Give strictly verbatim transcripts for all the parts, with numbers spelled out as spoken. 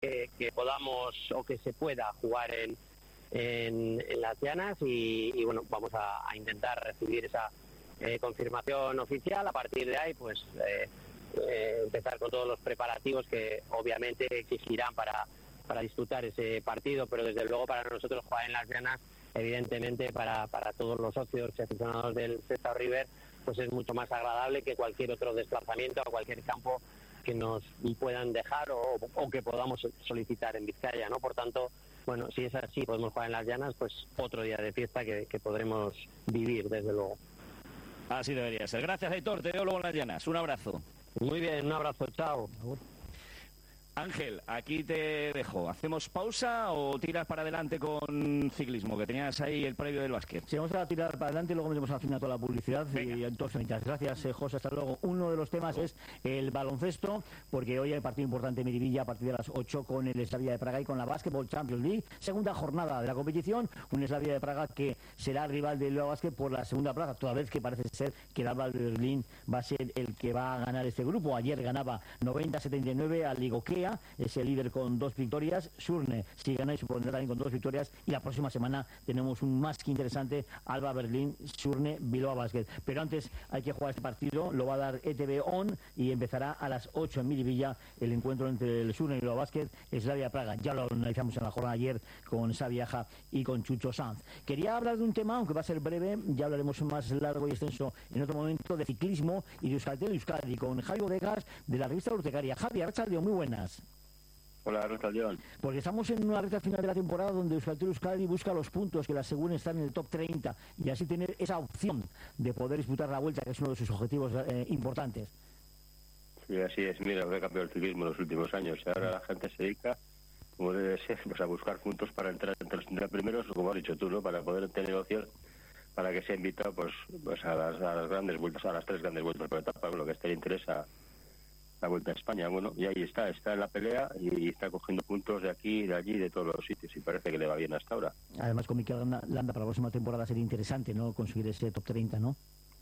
que, que podamos o que se pueda jugar en, en, en Las Llanas y, y bueno, vamos a, a intentar recibir esa eh, confirmación oficial. A partir de ahí, pues eh, eh, empezar con todos los preparativos que obviamente exigirán para, para disputar ese partido, pero desde luego para nosotros jugar en Las Llanas, evidentemente para, para todos los socios y aficionados del Sestao River, pues es mucho más agradable que cualquier otro desplazamiento a cualquier campo que nos puedan dejar o, o que podamos solicitar en Vizcaya, ¿no? Por tanto, bueno, si es así, podemos jugar en Las Llanas, pues otro día de fiesta que, que podremos vivir, desde luego. Así debería ser. Gracias, Aitor. Te veo luego en Las Llanas. Un abrazo. Muy bien, un abrazo. Chao. Ángel, aquí te dejo. ¿Hacemos pausa o tiras para adelante con ciclismo? Que tenías ahí el previo del básquet. Sí, vamos a tirar para adelante y luego metemos al final toda la publicidad. Venga. Y entonces, gracias, eh, José, hasta luego. Uno de los temas es el baloncesto, porque hoy hay partido importante en Miribilla a partir de las ocho con el Slavia de Praga y con la Basketball Champions League. Segunda jornada de la competición, un Slavia de Praga que será rival del Bilbao Basket por la segunda plaza, toda vez que parece ser que el Alba Berlín va a ser el que va a ganar este grupo. Ayer ganaba noventa a setenta y nueve al Ligokea, es el líder con dos victorias. Surne, si gana, y se pondrá también con dos victorias. Y la próxima semana tenemos un más que interesante Alba Berlín, Surne, Bilbao Basket. Pero antes hay que jugar este partido, lo va a dar E T V On y empezará a las ocho en Miribilla el encuentro entre el Surne y Bilbao Basket, Slavia Praga. Ya lo analizamos en la jornada ayer con Sabiaja y con Chucho Sanz. Quería hablar de un tema, aunque va a ser breve, ya hablaremos más largo y extenso en otro momento, de ciclismo y de Euskaltel Euskadi con Javi Bodegas de la revista Urtecaria. Javi, Arratsaldeon, muy buenas. Hola, Arratsaldeon. Porque estamos en una recta final de la temporada donde Euskaltel Euskadi busca los puntos que la aseguren estar en el top treinta y así tener esa opción de poder disputar la Vuelta, que es uno de sus objetivos eh, importantes. Sí, así es. Mira, he cambiado el ciclismo en los últimos años y ahora la gente se dedica, como debe ser, pues a buscar puntos para entrar entre los treinta primeros, o como has dicho tú, ¿no? Para poder tener opción, para que sea invitado pues, pues a, las, a las grandes vueltas, a las tres grandes vueltas por etapa, lo que a este le interesa la Vuelta a España. Bueno, y ahí está, está en la pelea y está cogiendo puntos de aquí, de allí, de todos los sitios, y parece que le va bien hasta ahora. Además, con Mikel Landa, Landa para la próxima temporada sería interesante, ¿no?, conseguir ese top treinta, ¿no?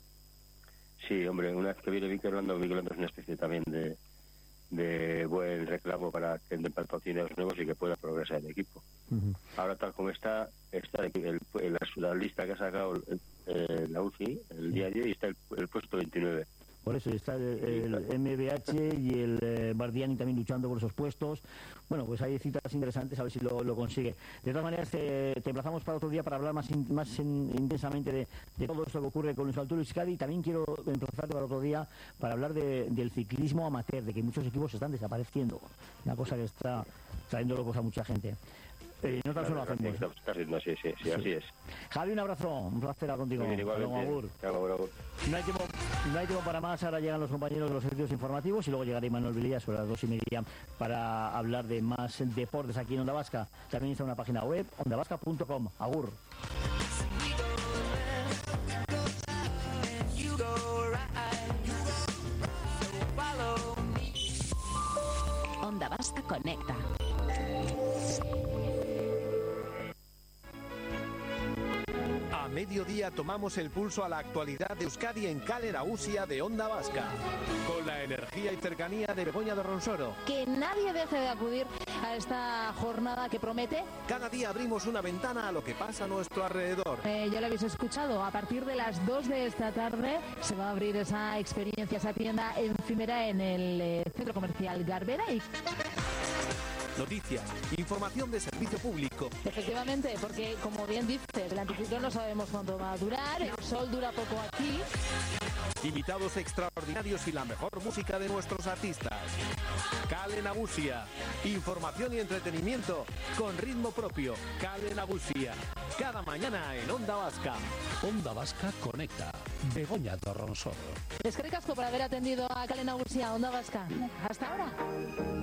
Sí, hombre, una vez que viene Mikel Landa, Mikel Landa es una especie también de, de buen reclamo para que den patrocinios nuevos y que pueda progresar el equipo. Uh-huh. Ahora, tal como está, está el, el, el, la lista que ha sacado el, el, la U C I, el día de hoy, está el, el puesto veintinueve. Por eso está el, el M B H y el eh, Bardiani también luchando por esos puestos. Bueno, pues hay citas interesantes, a ver si lo, lo consigue. De todas maneras, te, te emplazamos para otro día para hablar más, in, más in, intensamente de, de todo esto que ocurre con el Euskaltel Euskadi. Y también quiero emplazarte para otro día para hablar de, del ciclismo amateur, de que muchos equipos están desapareciendo. Una cosa que está trayendo locos a mucha gente. Eh, no tan solo hacemos. Está siendo, sí, sí, sí, así es. Javi, un abrazo, un placer hablar contigo. Bien, igualmente. No hay tiempo, no hay tiempo para más. Ahora llegan los compañeros de los servicios informativos y luego llegará Manuel Vilella sobre las dos y media para hablar de más deportes aquí en Onda Vasca. También está una página web, onda vasca punto com. Agur. Onda Vasca conecta. A mediodía tomamos el pulso a la actualidad de Euskadi en Kale Nagusia de Onda Vasca, con la energía y cercanía de Begoña de Ronsoro. Que nadie deje de acudir a esta jornada que promete. Cada día abrimos una ventana a lo que pasa a nuestro alrededor. Eh, ya lo habéis escuchado, a partir de las dos de esta tarde se va a abrir esa experiencia, esa tienda efímera en el eh, centro comercial Garbera. Y... noticias, información de servicio público. Efectivamente, porque como bien dices, el anticiclón no sabemos cuánto va a durar, el sol dura poco aquí. Invitados extraordinarios y la mejor música de nuestros artistas. Kale Nagusia, información y entretenimiento con ritmo propio. Kale Nagusia, cada mañana en Onda Vasca. Onda Vasca conecta. Begoña de Ronsoro. Es que ricasco por haber atendido a Kale Nagusia, Onda Vasca. Hasta ahora.